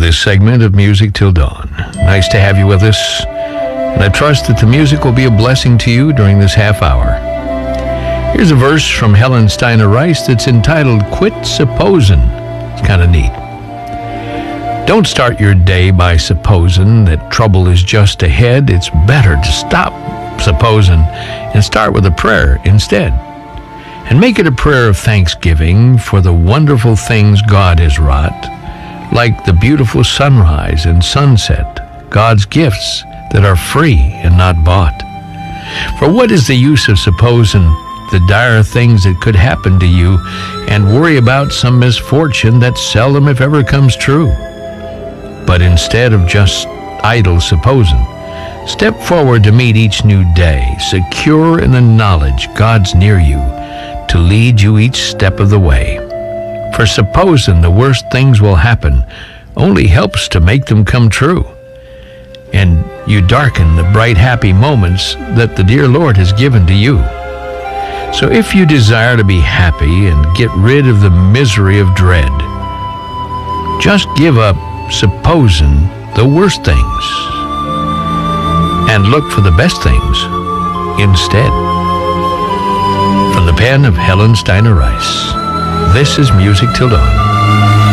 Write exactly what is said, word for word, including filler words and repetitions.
this segment of Music Till Dawn. Nice to have you with us, and I trust that the music will be a blessing to you during this half hour. Here's a verse from Helen Steiner Rice that's entitled, Quit Supposin'. It's kind of neat. Don't start your day by supposing that trouble is just ahead. It's better to stop supposing and start with a prayer instead. And make it a prayer of thanksgiving for the wonderful things God has wrought, like the beautiful sunrise and sunset, God's gifts that are free and not bought. For what is the use of supposing the dire things that could happen to you and worry about some misfortune that seldom if ever comes true? But instead of just idle supposing, step forward to meet each new day, secure in the knowledge God's near you to lead you each step of the way. For supposing the worst things will happen only helps to make them come true, and you darken the bright, happy moments that the dear Lord has given to you. So if you desire to be happy and get rid of the misery of dread, just give up supposing the worst things and look for the best things instead. From the pen of Helen Steiner Rice, this is Music Till Dawn.